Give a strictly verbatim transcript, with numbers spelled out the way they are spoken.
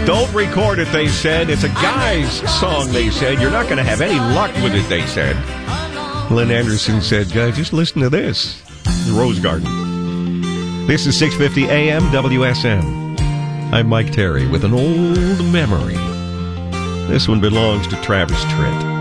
Don't record it, they said. It's a guy's song, they said. You're not going to have any luck with it, they said. Lynn Anderson said, guys, just listen to this. The Rose Garden. This is six fifty A M W S M. I'm Mike Terry with an old memory. This one belongs to Travis Tritt.